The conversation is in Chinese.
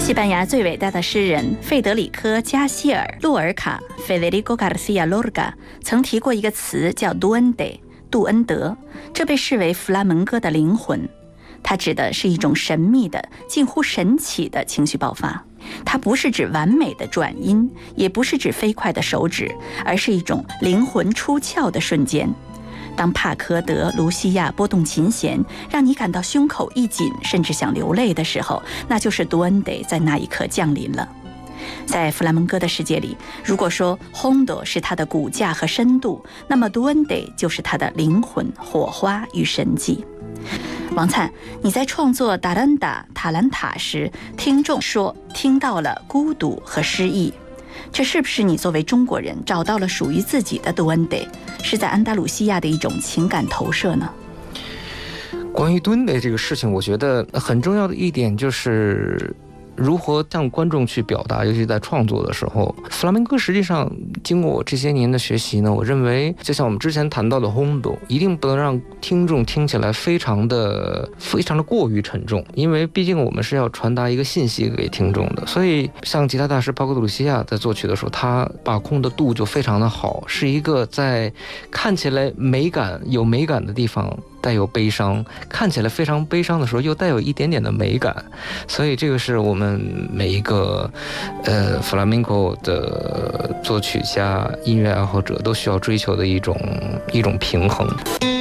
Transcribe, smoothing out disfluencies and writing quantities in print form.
西班牙最伟大的诗人费德里科·加西尔·洛尔卡 （Federico García Lorca） 曾提过一个词叫 duende， 杜恩德，这被视为弗拉门戈的灵魂。它指的是一种神秘的、近乎神奇的情绪爆发。它不是指完美的转音，也不是指飞快的手指，而是一种灵魂出窍的瞬间。当帕科德·卢西亚拨动琴弦，让你感到胸口一紧，甚至想流泪的时候，那就是杜恩德在那一刻降临了。在弗拉门戈的世界里，如果说轰朵是它的骨架和深度，那么杜恩德就是它的灵魂、火花与神迹。王灿，你在创作达兰达塔兰塔时，听众说听到了孤独和失意，这是不是你作为中国人找到了属于自己的杜恩德，是在安达鲁西亚的一种情感投射呢？ 关于杜恩德这个事情，我觉得很重要的一点就是如何向观众去表达，尤其在创作的时候。弗拉门戈实际上经过我这些年的学习呢，我认为就像我们之前谈到的轰动，一定不能让听众听起来非常的过于沉重，因为毕竟我们是要传达一个信息给听众的。所以像吉他大师巴格杜鲁西亚在作曲的时候，他把控的度就非常的好，是一个在看起来有美感的地方带有悲伤，看起来非常悲伤的时候又带有一点点的美感。所以这个是我们每一个弗拉明戈的作曲家、音乐爱好者都需要追求的一种平衡。